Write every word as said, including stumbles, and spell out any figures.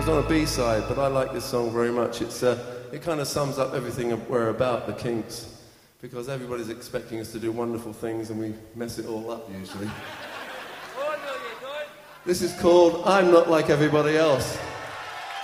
was on a B-side, but I like this song very much. It's uh, it kind of sums up everything we're about, the Kinks, because everybody's expecting us to do wonderful things and we mess it all up usually. This is called I'm Not Like Everybody Else.